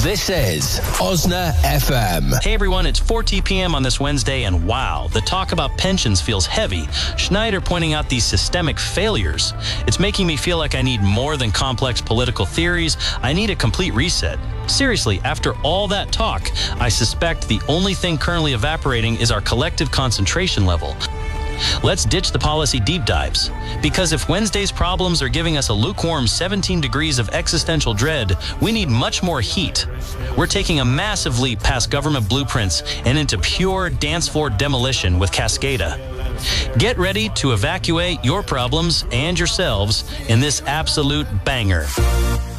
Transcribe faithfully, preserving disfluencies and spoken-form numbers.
This is Osna F M. Hey everyone, it's four p m on this Wednesday, and wow, the talk about pensions feels heavy. Schneider pointing out these systemic failures. It's making me feel like I need more than complex political theories. I need a complete reset. Seriously, after all that talk, I suspect the only thing currently evaporating is our collective concentration level. Let's ditch the policy deep dives, because if Wednesday's problems are giving us a lukewarm seventeen degrees of existential dread, we need much more heat. We're taking a massive leap past government blueprints and into pure dance floor demolition with Cascada. Get ready to evacuate your problems and yourselves in this absolute banger.